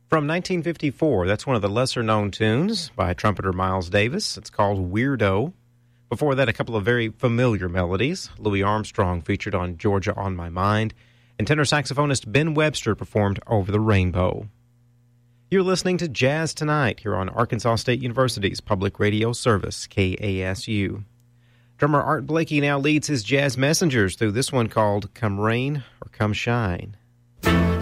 From 1954, that's one of the lesser-known tunes by trumpeter Miles Davis. It's called Weirdo. Before that, a couple of very familiar melodies. Louis Armstrong featured on Georgia on My Mind, and tenor saxophonist Ben Webster performed Over the Rainbow. You're listening to Jazz Tonight here on Arkansas State University's public radio service, KASU. Drummer Art Blakey now leads his jazz messengers through this one called Come Rain or Come Shine.